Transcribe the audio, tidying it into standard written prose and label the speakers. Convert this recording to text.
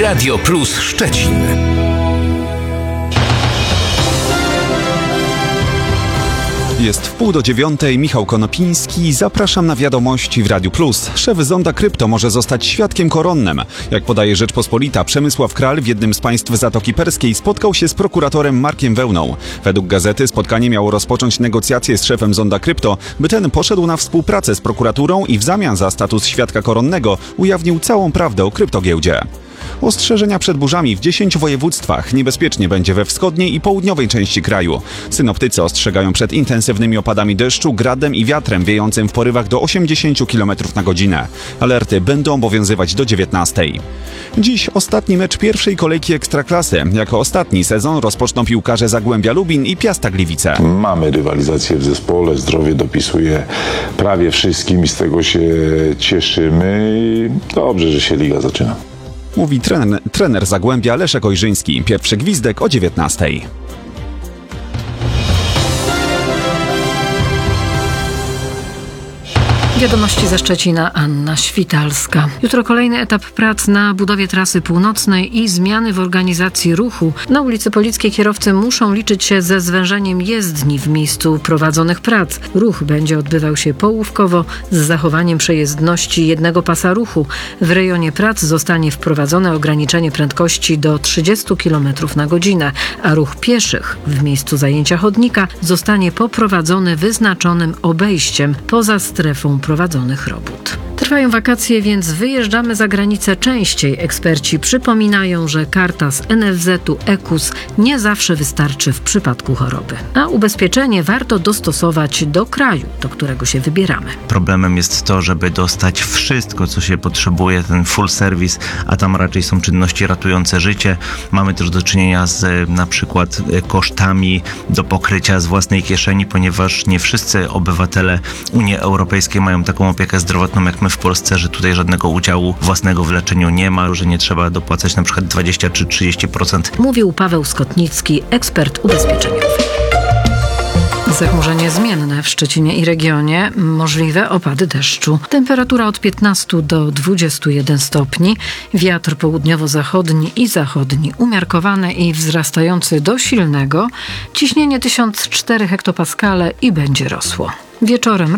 Speaker 1: Radio Plus Szczecin.
Speaker 2: Jest 8:30, Michał Konopiński, zapraszam na wiadomości w Radiu Plus. Szef Zonda Krypto może zostać świadkiem koronnym. Jak podaje Rzeczpospolita, Przemysław Kral w jednym z państw Zatoki Perskiej spotkał się z prokuratorem Markiem Wełną. Według gazety spotkanie miało rozpocząć negocjacje z szefem Zonda Krypto, by ten poszedł na współpracę z prokuraturą i w zamian za status świadka koronnego ujawnił całą prawdę o kryptogiełdzie. Ostrzeżenia przed burzami w 10 województwach. Niebezpiecznie będzie we wschodniej i południowej części kraju. Synoptycy ostrzegają przed intensywnymi opadami deszczu, gradem i wiatrem wiejącym w porywach do 80 km na godzinę. Alerty będą obowiązywać do 19. Dziś ostatni mecz pierwszej kolejki Ekstraklasy. Jako ostatni sezon rozpoczną piłkarze Zagłębia Lubin i Piasta Gliwice.
Speaker 3: Mamy rywalizację w zespole, zdrowie dopisuje prawie wszystkim i z tego się cieszymy. I dobrze, że się liga zaczyna.
Speaker 2: Mówi trener Zagłębia Leszek Ojrzyński. Pierwszy gwizdek o 19.
Speaker 4: Wiadomości ze Szczecina, Anna Świtalska. Jutro kolejny etap prac na budowie trasy północnej i zmiany w organizacji ruchu. Na ulicy Polickiej kierowcy muszą liczyć się ze zwężeniem jezdni w miejscu prowadzonych prac. Ruch będzie odbywał się połówkowo z zachowaniem przejezdności jednego pasa ruchu. W rejonie prac zostanie wprowadzone ograniczenie prędkości do 30 km na godzinę, a ruch pieszych w miejscu zajęcia chodnika zostanie poprowadzony wyznaczonym obejściem poza strefą prowadzonych robót. Trwają wakacje, więc wyjeżdżamy za granicę częściej. Eksperci przypominają, że karta z NFZ-u EKUS nie zawsze wystarczy w przypadku choroby. A ubezpieczenie warto dostosować do kraju, do którego się wybieramy.
Speaker 5: Problemem jest to, żeby dostać wszystko, co się potrzebuje, ten full service, a tam raczej są czynności ratujące życie. Mamy też do czynienia z na przykład kosztami do pokrycia z własnej kieszeni, ponieważ nie wszyscy obywatele Unii Europejskiej mają taką opiekę zdrowotną jak my w Polsce, że tutaj żadnego udziału własnego w leczeniu nie ma, że nie trzeba dopłacać na przykład 20 czy 30%.
Speaker 4: Mówił Paweł Skotnicki, ekspert ubezpieczeniowy. Zachmurzenie zmienne w Szczecinie i regionie, możliwe opady deszczu. Temperatura od 15 do 21 stopni, wiatr południowo-zachodni i zachodni umiarkowany i wzrastający do silnego, ciśnienie 1004 hektopaskale i będzie rosło. Wieczorem